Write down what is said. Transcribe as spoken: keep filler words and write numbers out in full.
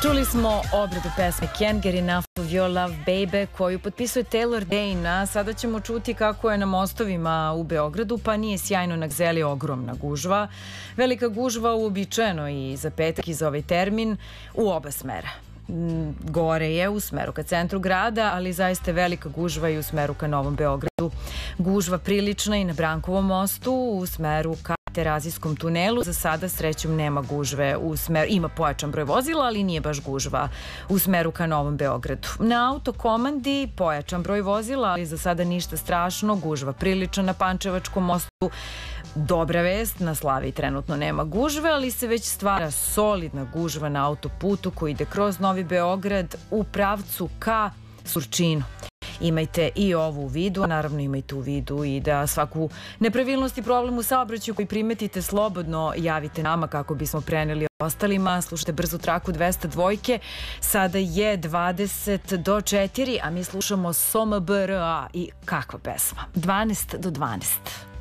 Čuli smo obradu pesme Can't Get Enough of Your Love Baby koju potpisuje Taylor Dayne, a sada ćemo čuti kako je na mostovima u Beogradu, pa nije sjajno na Gzeli ogromna gužva. Velika gužva uobičajeno i za petak i za ovaj termin u oba smera. Gore je u smeru ka centru grada, ali zaista je velika gužva i u smeru ka Novom Beogradu. Gužva prilična i na Brankovom mostu u smeru ka Terazijskom tunelu. Za sada srećom nema gužve u smeru, ima pojačan broj vozila, ali nije baš gužva u smeru ka Novom Beogradu. Na autokomandi pojačan broj vozila, ali za sada ništa strašno, gužva prilična na Pančevačkom mostu. Dobra vest, na Slaviji trenutno nema gužve, ali se već stvara solidna gužva na autoputu koji ide kroz Novi Beograd u pravcu ka Surčinu. Imajte i ovo u vidu, a naravno imajte u vidu i da svaku nepravilnost i problem u saobraćaju koji primetite slobodno javite nama kako bismo preneli ostalima. Slušajte brzu traku dvesta dva. Sada je dvadeset do četiri, a mi slušamo S O M B R A i kakva pesma. dvanaest do dvanaest.